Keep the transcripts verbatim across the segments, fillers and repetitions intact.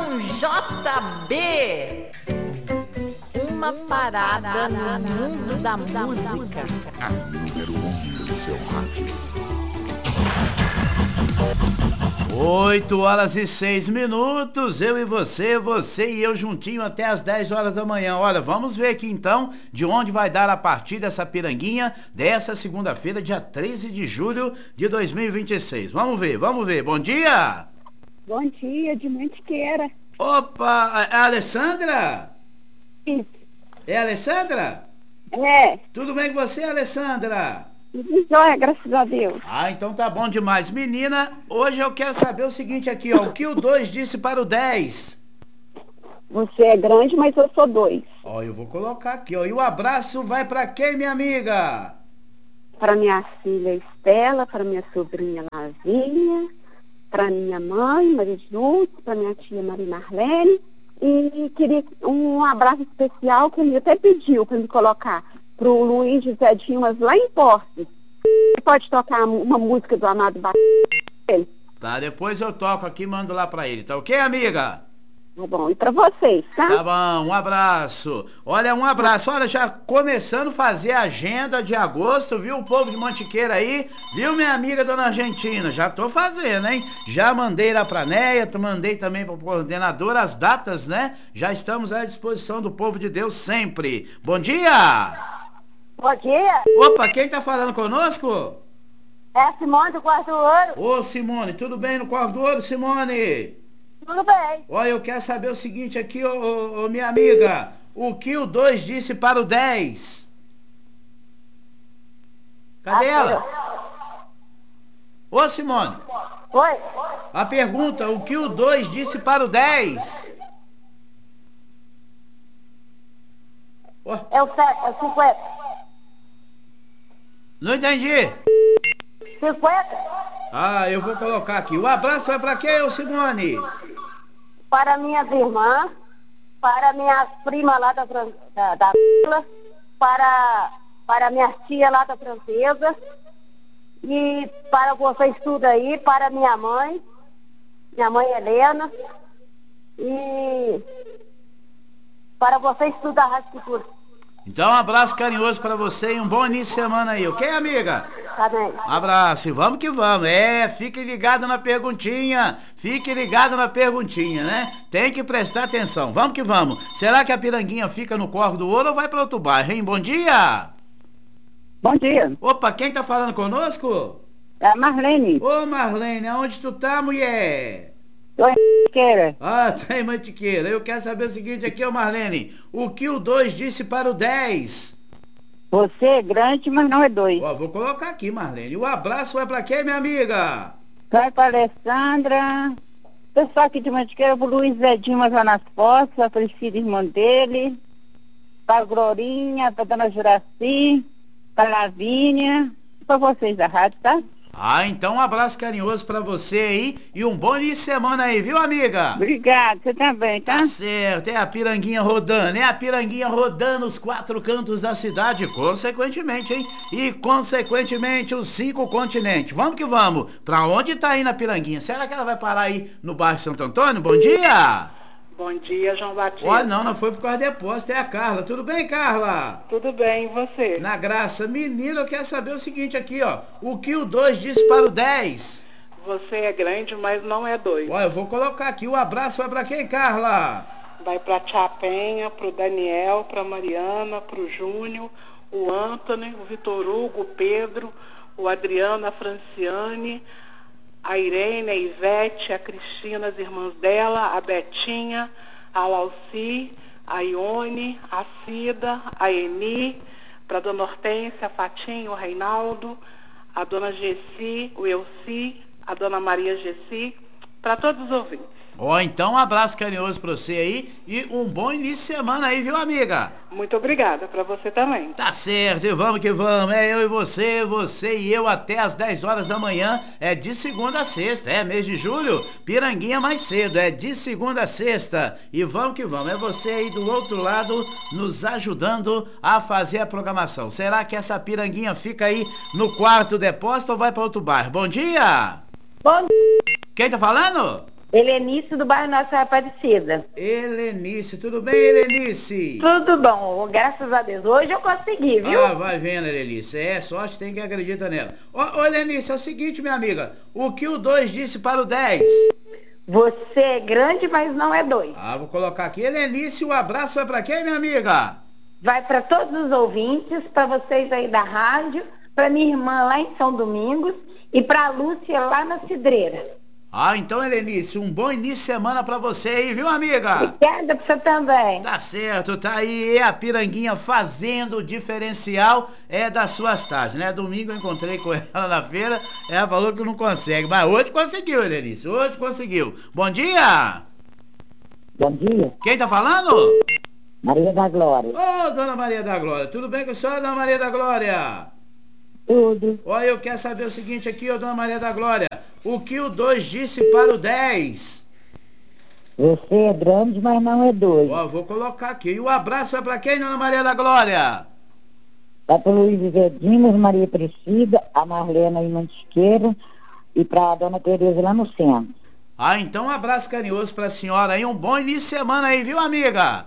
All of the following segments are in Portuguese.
com J B. Uma parada no mundo da música. A número um no seu rádio. Oito horas e seis minutos, eu e você, você e eu juntinho até as dez horas da manhã. Olha, vamos ver aqui então de onde vai dar a partida essa piranguinha dessa segunda-feira, dia treze de julho de dois mil e vinte e seis. Vamos ver, vamos ver. Bom dia! Bom dia, de Mantiqueira. Opa, é a Alessandra? Isso. É a Alessandra? É. Tudo bem com você, Alessandra? Tudo jóia, graças a Deus. Ah, então tá bom demais. Menina, hoje eu quero saber o seguinte aqui, ó. O que o dois disse para o dez? Você é grande, mas eu sou dois. Ó, eu vou colocar aqui, ó. E o abraço vai pra quem, minha amiga? Para minha filha Estela, para minha sobrinha Lavínia, para minha mãe, Maria Júlia, para minha tia Maria Marlene. E queria um abraço especial que ele até pediu para me colocar pro Luiz José Dimas lá em Porto. Pode tocar uma música do Amado Batista? Tá, depois eu toco aqui e mando lá pra ele, tá ok, amiga? Tá bom, e pra vocês, tá? Tá bom, um abraço. Olha, um abraço. Olha, já começando a fazer a agenda de agosto, viu? O povo de Mantiqueira aí, viu, minha amiga dona Argentina? Já tô fazendo, hein? Já mandei lá pra Neia, mandei também pro coordenador as datas, né? Já estamos à disposição do povo de Deus sempre. Bom dia! Bom dia, Opa, quem tá falando conosco? é a Simone do Quarto Ouro. Ô, Simone, tudo bem no Quarto do Ouro, Simone? Tudo bem. Olha, eu quero saber o seguinte aqui, ô, ô, ô minha amiga. O que o dois disse para o dez? Cadê ela? Ô, Simone, Oi, a pergunta, o que o dois disse para o dez? Ó, é o, sete, é o cinquenta. não entendi. cinquenta Ah, eu vou colocar aqui. O abraço vai para quem, ô Simone? para minhas irmãs, para minhas primas lá da, Fran- da, da vila, para, para minha tia lá da Francesa, e para vocês tudo aí, para minha mãe, minha mãe Helena, e para vocês tudo da Rádio Cultura. Então, um abraço carinhoso para você e um bom início de semana aí, ok, amiga? Tá bem? Um abraço e vamos que vamos. É, fique ligado na perguntinha. Fique ligado na perguntinha, né? Tem que prestar atenção. Vamos que vamos. Será que a piranguinha fica no Corvo do Ouro ou vai para outro bairro, hein? Bom dia! Bom dia, Opa, quem tá falando conosco? é a Marlene. Ô, Marlene, aonde tu tá, mulher? Tô em Mantiqueira. Ah, tá em Mantiqueira. Eu quero saber o seguinte aqui, ô Marlene. O que o dois disse para o dez? Você é grande, mas não é dois. Ó, vou colocar aqui, Marlene. O abraço vai para quem, minha amiga? Vai para Alessandra, pessoal aqui de Mantiqueira, o Luiz Zé Dimas lá nas Fossas, a Priscila, irmã dele, para a Glorinha, para a dona Juraci, para a Lavínia, para vocês da rádio, tá? Ah, então um abraço carinhoso pra você aí e um bom início de semana aí, viu, amiga? Obrigada, você também, tá? Tá certo, é a piranguinha rodando, é a piranguinha rodando os quatro cantos da cidade, consequentemente, hein? E, consequentemente, os cinco continentes. Vamos que vamos. Pra onde tá indo a piranguinha? Será que ela vai parar aí no bairro Santo Antônio? Bom dia! Bom dia, João Batista. Olha, não, não foi por causa de depósito, é a Carla. Tudo bem, Carla? Tudo bem, e você? Na graça. Menina, eu quero saber o seguinte aqui, ó. O que o dois disse para o dez? Você é grande, mas não é dois. Olha, eu vou colocar aqui. O abraço vai pra quem, Carla? Vai pra Tia Penha, pro Daniel, pra Mariana, pro Júnior, o Anthony, o Vitor Hugo, o Pedro, o Adriano, a Franciane, a Irene, a Ivete, a Cristina, as irmãs dela, a Betinha, a Lauci, a Ione, a Cida, a Eni, para Dona Hortência, a Fatinha, o Reinaldo, a Dona Gessi, o Elci, a Dona Maria Gessi, para todos os ouvintes. Ó, então um abraço carinhoso pra você aí e um bom início de semana aí, viu, amiga? Muito obrigada, para você também. Tá certo, e vamos que vamos. É eu e você, você e eu até as dez horas da manhã. É de segunda a sexta, é mês de julho, piranguinha mais cedo, é de segunda a sexta. E vamos que vamos, é você aí do outro lado nos ajudando a fazer a programação. Será que essa piranguinha fica aí no quarto depósito ou vai pra outro bairro? Bom dia! Bom dia. Quem tá falando? Helenice do bairro Nossa Senhora Aparecida. Helenice, tudo bem, Helenice? Tudo bom, graças a Deus. Hoje eu consegui, viu? Ah, vai vendo, Helenice. É, sorte tem que acreditar nela. Ô, ô, Helenice, é o seguinte, minha amiga. O que o dois disse para o dez? Você é grande, mas não é dois. Ah, vou colocar aqui. Helenice, o abraço vai para quem, minha amiga? Vai para todos os ouvintes, para vocês aí da rádio, para minha irmã lá em São Domingos e para a Lúcia lá na Cidreira. Ah, então, Helenice, um bom início de semana pra você aí, viu, amiga? Obrigada pra você também. Tá certo, tá aí a Piranguinha fazendo o diferencial é das suas tardes, né? Domingo eu encontrei com ela na feira, ela falou que não consegue, mas hoje conseguiu, Helenice, hoje conseguiu. Bom dia! Bom dia, Quem tá falando? Maria da Glória. Ô, dona Maria da Glória, tudo bem com a senhora, dona Maria da Glória? Tudo. Olha, eu quero saber o seguinte aqui, ô, dona Maria da Glória. O que o dois disse para o dez? Você é grande, mas não é dois. Ó, vou colocar aqui. E o abraço é para quem, dona Maria da Glória? Vai para o Luiz Dimas, Maria Priscila, a Marlena em Mantiqueira e para a dona Tereza lá no centro. Ah, então um abraço carinhoso para a senhora aí. Um bom início de semana aí, viu, amiga?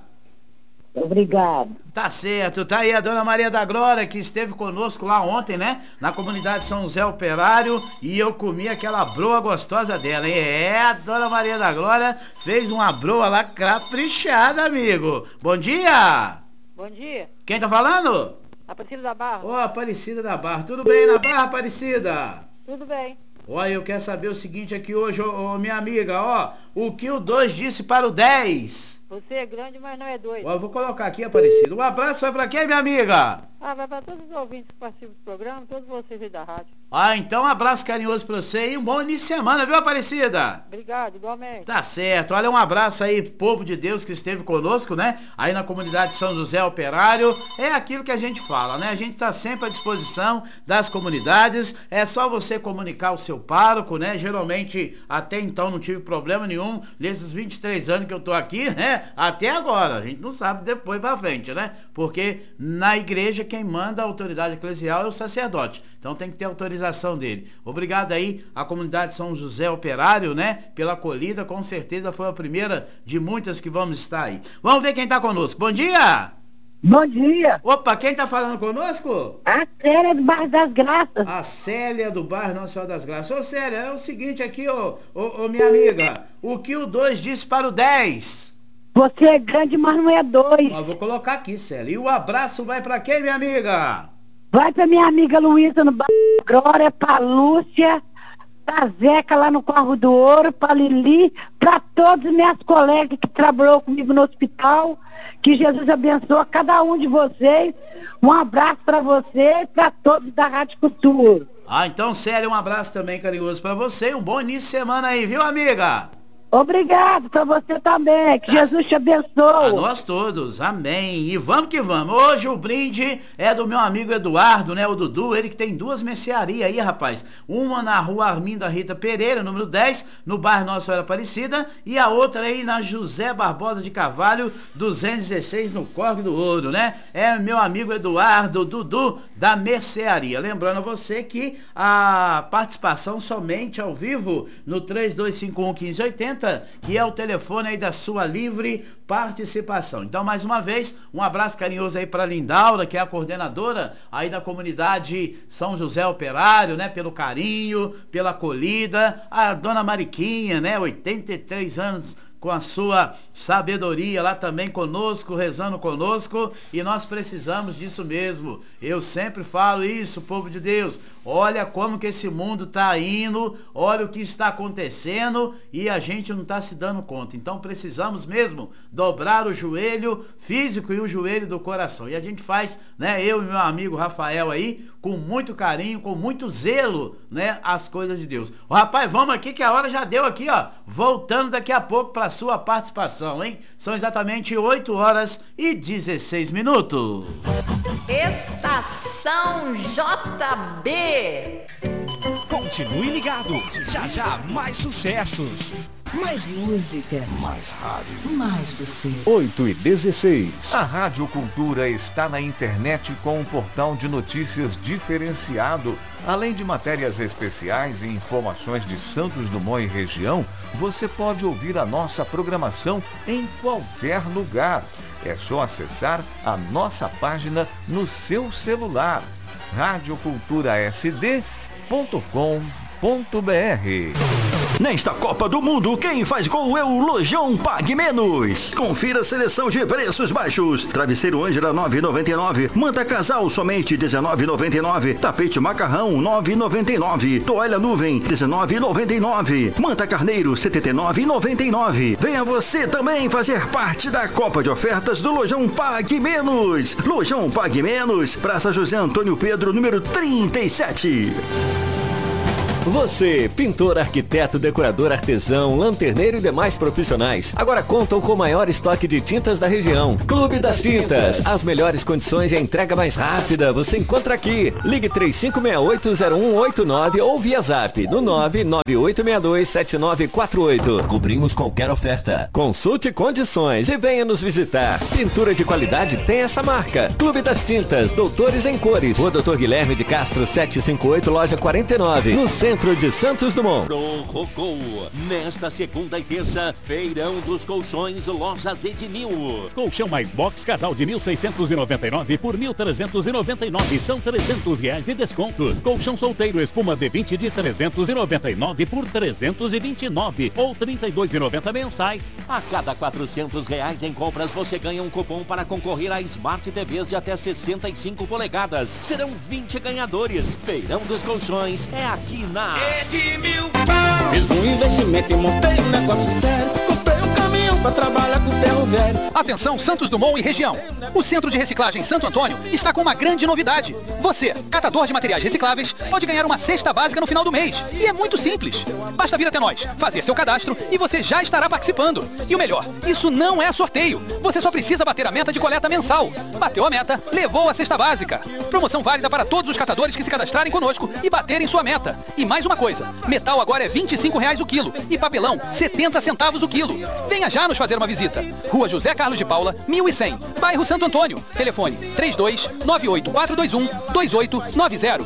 Obrigado. Tá certo, tá aí a dona Maria da Glória, que esteve conosco lá ontem, né? Na comunidade São José Operário, e eu comi aquela broa gostosa dela, hein? É, a dona Maria da Glória fez uma broa lá caprichada, amigo. Bom dia! Bom dia, Quem tá falando? Aparecida da Barra. Ó, Aparecida da Barra. Tudo bem na Barra, Aparecida? Tudo bem. Olha, eu quero saber o seguinte aqui hoje, ô, ô, minha amiga, ó. O que o dois disse para o dez? Você é grande, mas não é dois. Ó, eu vou colocar aqui, Aparecido. Um abraço vai pra quem, minha amiga? Ah, vai para todos os ouvintes que participam do programa, todos vocês aí da rádio. Ah, então um abraço carinhoso pra você e um bom início de semana, viu, Aparecida? Obrigado, igualmente. Tá certo. Olha, um abraço aí, povo de Deus que esteve conosco, né? Aí na comunidade São José Operário. É aquilo que a gente fala, né? A gente tá sempre à disposição das comunidades. É só você comunicar o seu pároco, né? Geralmente, até então, não tive problema nenhum nesses vinte e três anos que eu tô aqui, né? Até agora. A gente não sabe depois pra frente, né? Porque na igreja quem manda a autoridade eclesial é o sacerdote. Então tem que ter autorização dele. Obrigado aí à comunidade São José Operário, né? Pela acolhida, com certeza foi a primeira de muitas que vamos estar aí. Vamos ver quem tá conosco. Bom dia! Bom dia. Opa, quem tá falando conosco? A Célia do Bairro das Graças. A Célia do bairro Nossa Senhora das Graças. Ô Célia, é o seguinte aqui, ô, ô, ô minha amiga. O que o dois disse para o dez? Você é grande, mas não é dois. Ó, vou colocar aqui, Célia. E o abraço vai pra quem, minha amiga? Vai pra minha amiga Luísa no Bairro da Glória, pra Lúcia, pra Zeca lá no Corro do Ouro, pra Lili, pra todos os meus colegas que trabalhou comigo no hospital. Que Jesus abençoe cada um de vocês. Um abraço pra você e pra todos da Rádio Cultura. Ah, então, Célia, um abraço também carinhoso pra você e um bom início de semana aí, viu, amiga? Obrigado pra você também, que Jesus te A abençoe. nós todos, amém. E vamos que vamos. Hoje o brinde é do meu amigo Eduardo, né? O Dudu, ele que tem duas mercearias aí, rapaz. Uma na rua Arminda Rita Pereira, número dez, no bairro Nossa Senhora Aparecida. E a outra aí na José Barbosa de Carvalho, duzentos e dezesseis, no Corre do Ouro, né? É meu amigo Eduardo, Dudu, da mercearia. Lembrando a você que a participação somente ao vivo no três dois cinco um, um cinco oito zero, que é o telefone aí da sua livre participação. Então, mais uma vez, um abraço carinhoso aí para Lindaura, que é a coordenadora aí da comunidade São José Operário, né? Pelo carinho, pela acolhida. A dona Mariquinha, né? oitenta e três anos com a sua sabedoria lá também conosco, rezando conosco, e nós precisamos disso mesmo. Eu sempre falo isso, povo de Deus. Olha como que esse mundo está indo, olha o que está acontecendo e a gente não está se dando conta. Então precisamos mesmo dobrar o joelho físico e o joelho do coração. E a gente faz, né, eu e meu amigo Rafael aí, com muito carinho, com muito zelo, né, as coisas de Deus. Ô, rapaz, vamos aqui que a hora já deu aqui, ó. Voltando daqui a pouco para sua participação, hein? São exatamente oito horas e dezesseis minutos. Estação J B. Continue ligado, já já mais sucessos. Mais música. Mais rádio. Mais você. oito e dezesseis. A Rádio Cultura está na internet com um portal de notícias diferenciado. Além de matérias especiais e informações de Santos Dumont e região, você pode ouvir a nossa programação em qualquer lugar. É só acessar a nossa página no seu celular. rádio cultura s d ponto com ponto b r. Nesta Copa do Mundo, quem faz gol é o Lojão Pague Menos. Confira a seleção de preços baixos. Travesseiro Ângela nove reais e noventa e nove centavos. Manta Casal somente dezenove reais e noventa e nove centavos. Tapete Macarrão nove reais e noventa e nove centavos. Toalha Nuvem dezenove reais e noventa e nove centavos. Manta Carneiro setenta e nove reais e noventa e nove centavos. Venha você também fazer parte da Copa de Ofertas do Lojão Pague Menos. Lojão Pague Menos, Praça José Antônio Pedro, número trinta e sete. Você, pintor, arquiteto, decorador, artesão, lanterneiro e demais profissionais, agora contam com o maior estoque de tintas da região. Clube das Tintas. As melhores condições e a entrega mais rápida você encontra aqui. Ligue três cinco seis oito zero um oito nove ou via zap no nove nove oito seis dois sete nove quatro oito. Cobrimos qualquer oferta. Consulte condições e venha nos visitar. Pintura de qualidade tem essa marca. Clube das Tintas, Doutores em Cores. Rua Doutor Guilherme de Castro setecentos e cinquenta e oito, loja quarenta e nove, no centro de Santos Dumont. Prorrogou. Nesta segunda e terça, Feirão dos Colchões, Lojas Ednil. Colchão mais box casal de mil seiscentos e noventa e nove por mil trezentos e noventa e nove, são trezentos reais de desconto. Colchão solteiro espuma D vinte de trezentos e noventa e nove por trezentos e vinte e nove ou trinta e dois reais e noventa centavos mensais. A cada quatrocentos reais em compras você ganha um cupom para concorrer a Smart T Vs de até sessenta e cinco polegadas. Serão vinte ganhadores. Feirão dos Colchões é aqui na Edmil. Fiz um investimento e montei um negócio sério. Comprei um caminhão pra trabalhar com ferro velho. Atenção Santos Dumont e região. O Centro de Reciclagem Santo Antônio está com uma grande novidade. Você, catador de materiais recicláveis, pode ganhar uma cesta básica no final do mês. E é muito simples. Basta vir até nós, fazer seu cadastro e você já estará participando. E o melhor, isso não é sorteio. Você só precisa bater a meta de coleta mensal. Bateu a meta, levou a cesta básica. Promoção válida para todos os catadores que se cadastrarem conosco e baterem sua meta. E mais uma coisa, metal agora é vinte e cinco reais o quilo e papelão setenta centavos o quilo. Venha já nos fazer uma visita. Rua José Carlos de Paula, mil e cem, bairro Santo Antônio. Telefone três dois nove oito quatro dois um dois oito nove zero.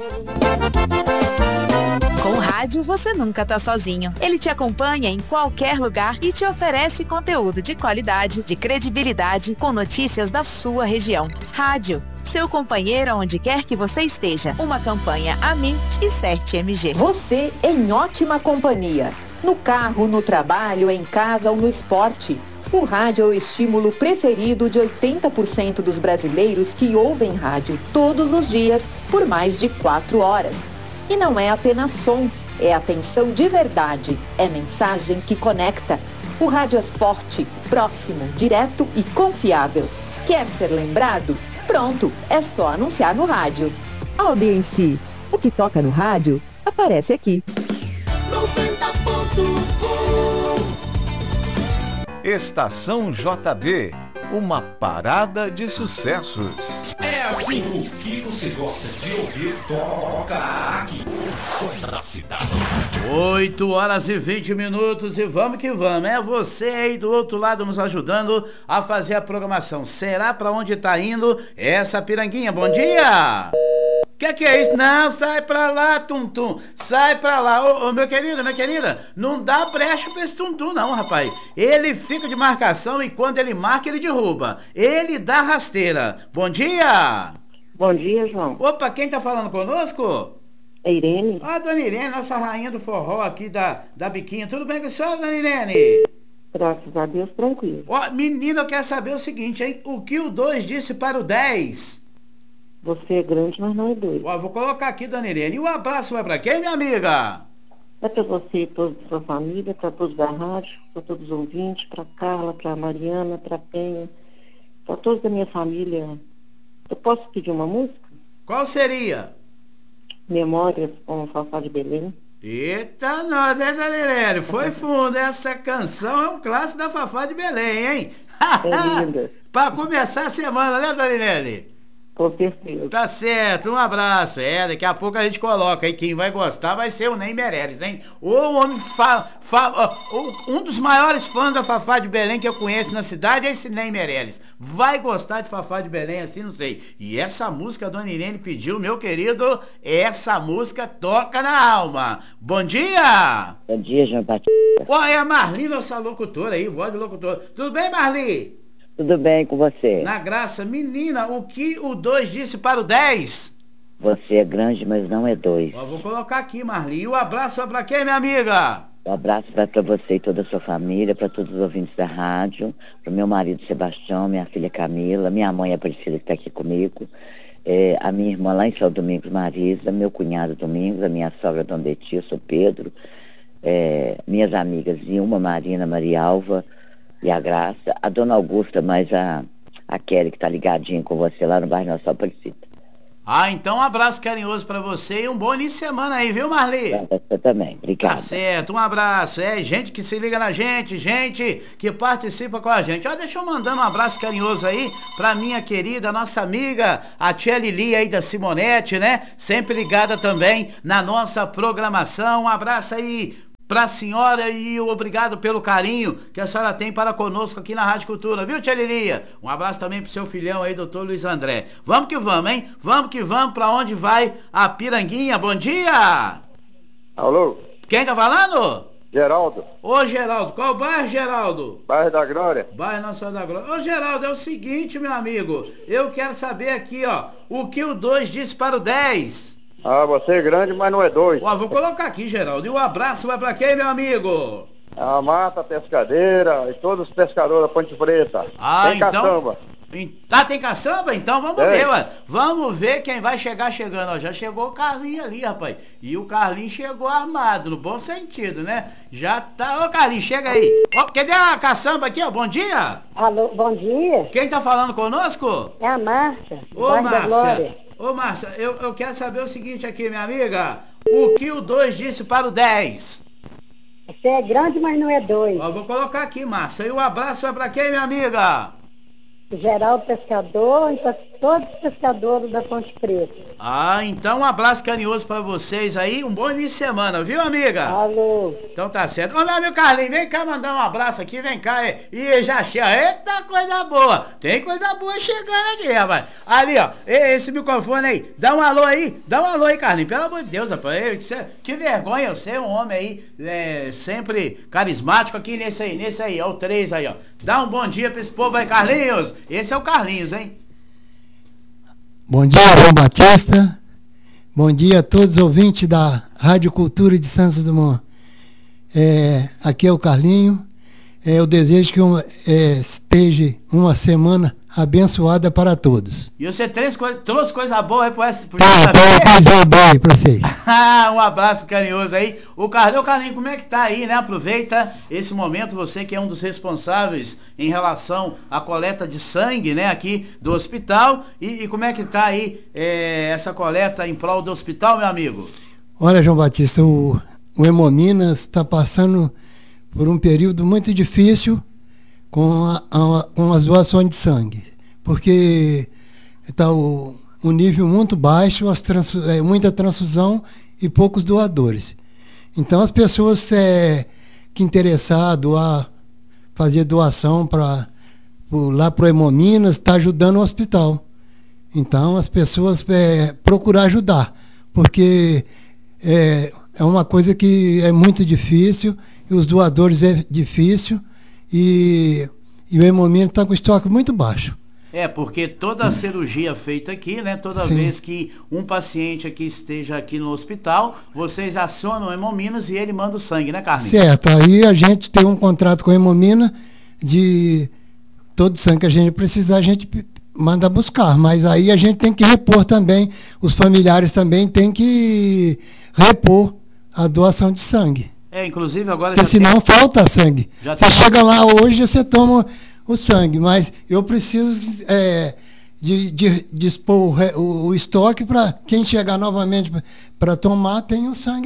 Com o rádio, você nunca tá sozinho. Ele te acompanha em qualquer lugar e te oferece conteúdo de qualidade, de credibilidade, com notícias da sua região. Rádio, seu companheiro onde quer que você esteja. Uma campanha Amit e Cert M G. Você em ótima companhia. No carro, no trabalho, em casa ou no esporte. O rádio é o estímulo preferido de oitenta por cento dos brasileiros que ouvem rádio todos os dias por mais de quatro horas. E não é apenas som, é atenção de verdade, é mensagem que conecta. O rádio é forte, próximo, direto e confiável. Quer ser lembrado? Pronto, é só anunciar no rádio. Audiência, o que toca no rádio aparece aqui. noventa ponto um. Estação J B, uma parada de sucessos. É assim, o que você gosta de ouvir, toca aqui. O som da cidade. oito horas e vinte minutos e vamos que vamos. É você aí do outro lado nos ajudando a fazer a programação. Será pra onde tá indo essa piranguinha? Bom dia! Que que é isso? Não, sai pra lá, Tum-Tum. Sai pra lá. Ô, ô, meu querido, minha querida, não dá brecha pra esse Tum-Tum não, rapaz. Ele fica de marcação e quando ele marca, ele derruba. Ele dá rasteira. Bom dia! Bom dia, João. Opa, quem tá falando conosco? É Irene. Ah, dona Irene, nossa rainha do forró aqui da, da Biquinha. Tudo bem com a senhora, dona Irene? Graças a Deus, tranquilo. Ó, menina, eu quero saber o seguinte, hein? O que o dois disse para o dez? Você é grande, mas não é doido. Ó, vou colocar aqui, dona Irene. E o abraço vai pra quem, minha amiga? É pra você e toda a sua família, pra todos da rádio, pra todos os ouvintes, pra Carla, pra Mariana, pra Penha, pra todos da minha família. Eu posso pedir uma música? Qual seria? Memórias com Fafá de Belém. Eita, nós, hein, dona Irene? Foi fundo. Essa canção é um clássico da Fafá de Belém, hein? É linda. Pra começar a semana, né, dona Irene? Com certeza. Tá certo, um abraço. É, daqui a pouco a gente coloca aí. Quem vai gostar vai ser o Ney Meirelles, hein? O homem fa, fa, uh, um dos maiores fãs da Fafá de Belém que eu conheço na cidade é esse Ney Meirelles. Vai gostar de Fafá de Belém assim, não sei. E essa música a Dona Irene pediu, meu querido, essa música toca na alma. Bom dia! Bom dia, João Batista. Ó, é a Marli, nossa locutora aí, voz de locutora. Tudo bem, Marli? Tudo bem com você? Na graça, menina, o que o dois disse para o dez? Você é grande, mas não é dois. Ó, vou colocar aqui, Marli. E o abraço vai pra quem, minha amiga? O abraço vai para você e toda a sua família, para todos os ouvintes da rádio, para o meu marido Sebastião, minha filha Camila, minha mãe Aparecida que está aqui comigo, é, a minha irmã lá em São Domingos, Marisa, meu cunhado Domingos, a minha sogra Dona Betia, sou Pedro, é, minhas amigas Vilma, Marina, Maria Alva e a Graça, a Dona Augusta, mais a, a Kelly que está ligadinha com você lá no bairro Nossa Aparecida. Ah, então um abraço carinhoso pra você e um bom início de semana aí, viu, Marli? Pra você também, obrigado. Tá certo, um abraço. É, gente que se liga na gente, gente que participa com a gente. Ó, deixa eu mandar um abraço carinhoso aí pra minha querida, nossa amiga, a tia Lili aí da Simonete, né? Sempre ligada também na nossa programação. Um abraço aí pra senhora e obrigado pelo carinho que a senhora tem para conosco aqui na Rádio Cultura, viu, tia Lilia? Um abraço também pro seu filhão aí, doutor Luiz André. Vamos que vamos, hein? Vamos que vamos, pra onde vai a Piranguinha? Bom dia! Alô? Quem tá falando? Geraldo. Ô, Geraldo, qual bairro, Geraldo? Bairro da Glória. Bairro Nossa Senhora da Glória. Ô, Geraldo, é o seguinte, meu amigo, eu quero saber aqui, ó, o que o dois disse para o dez? Ah, você é grande, mas não é dois. Ó, vou colocar aqui, Geraldo. E o abraço vai pra quem, meu amigo? A Marta Pescadeira e todos os pescadores da Ponte Preta. Ah, tem então... caçamba. Tá, tem caçamba? Então vamos é. ver, ué. Vamos ver quem vai chegar chegando. Ó, já chegou o Carlinhos ali, rapaz. E o Carlinhos chegou armado, no bom sentido, né? Já tá... Ô, Carlinhos, chega aí. Ó, cadê a caçamba aqui, ó? Bom dia. Alô, bom dia. Quem tá falando conosco? É a Márcia. Ô, Márcia. Ô, Márcia, eu, eu quero saber o seguinte aqui, minha amiga. O que o dois disse para o dez? Você é grande, mas não é dois. Ó, vou colocar aqui, Márcia. E o abraço vai pra quem, minha amiga? Geraldo Pescador e para todos os pescadores da Ponte Preta. Ah, então um abraço carinhoso pra vocês aí, um bom início de semana, viu, amiga? Alô. Então tá certo. Ô, meu amigo Carlinhos, vem cá mandar um abraço aqui, vem cá. E já chega, eita coisa boa, tem coisa boa chegando aqui, rapaz. Ali, ó, esse microfone aí, dá um alô aí, dá um alô aí, Carlinhos, pelo amor de Deus, rapaz. Que vergonha, você é um homem aí, é, sempre carismático aqui nesse aí, nesse aí, ó, o três aí, ó. Dá um bom dia pra esse povo aí, Carlinhos. Esse é o Carlinhos, hein? Bom dia, João Batista. Bom dia a todos os ouvintes da Rádio Cultura de Santos Dumont. É, aqui é o Carlinho. É, eu desejo que um, é, esteja uma semana abençoada para todos. E você trouxe, trouxe coisa boa aí pro S P. Tá, tá, coisa boa aí pra vocês. Um abraço carinhoso aí. O Carlinho, Carlinho, como é que tá aí, né? Aproveita esse momento, você que é um dos responsáveis em relação à coleta de sangue, né? Aqui do hospital. E, e como é que tá aí é, essa coleta em prol do hospital, meu amigo? Olha, João Batista, o, o Hemominas está passando por um período muito difícil com, a, a, com as doações de sangue, porque está o, o nível muito baixo, as transfus, é, muita transfusão e poucos doadores. Então as pessoas é, que interessadas a fazer doação para lá para o Hemominas está ajudando o hospital. Então as pessoas é, procurar ajudar, porque é, é uma coisa que é muito difícil e os doadores é difícil e, e o Hemominas está com o estoque muito baixo. É, porque toda a cirurgia feita aqui, né? Toda Sim. vez que um paciente aqui esteja aqui no hospital, vocês acionam o Hemominas e ele manda o sangue, né, Carlinhos? Certo, aí a gente tem um contrato com o Hemominas de todo o sangue que a gente precisar, a gente manda buscar, mas aí a gente tem que repor também, os familiares também têm que repor a doação de sangue. É, inclusive agora... Porque senão tem... falta sangue. Já você tem... chega lá hoje, você toma o sangue, mas eu preciso é, de, de dispor o, o, o estoque para quem chegar novamente para tomar, tem o sangue lá.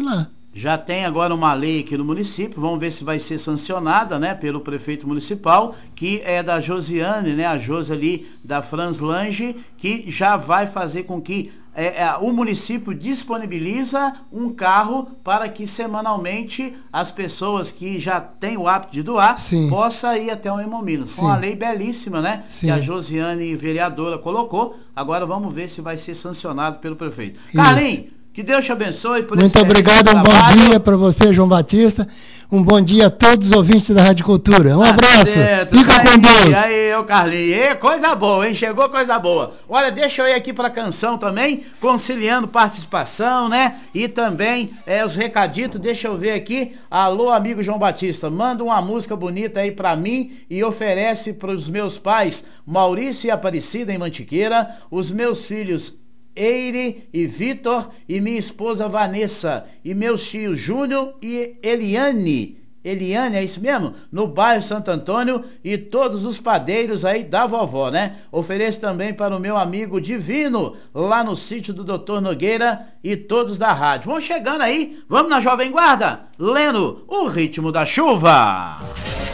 Já tem agora uma lei aqui no município, vamos ver se vai ser sancionada, né, pelo prefeito municipal, que é da Josiane, né, a Josi ali da Franz Lange, que já vai fazer com que é, é, o município disponibiliza um carro para que semanalmente as pessoas que já têm o hábito de doar Sim. possam ir até o Hemominas. Foi uma lei belíssima, né, Sim. que a Josiane, vereadora, colocou. Agora vamos ver se vai ser sancionado pelo prefeito. Isso. Carlinhos, que Deus te abençoe por Muito esse obrigado, um trabalho. bom dia para você, João Batista. Um bom dia a todos os ouvintes da Rádio Cultura. Um Tá abraço. certo. Fica Aí, com Deus. Aí, ô Carlinhos. E, coisa boa, hein? Chegou coisa boa. Olha, deixa eu ir aqui pra canção também, conciliando participação, né? E também é, os recaditos, deixa eu ver aqui. Alô, amigo João Batista, manda uma música bonita aí pra mim e oferece pros meus pais, Maurício e Aparecida em Mantiqueira, os meus filhos Eire e Vitor e minha esposa Vanessa e meus tios Júnior e Eliane, Eliane, é isso mesmo? No bairro Santo Antônio e todos os padeiros aí da vovó, né? Ofereço também para o meu amigo Divino, lá no sítio do doutor Nogueira e todos da rádio. Vão chegando aí, vamos na Jovem Guarda, lendo o ritmo da chuva.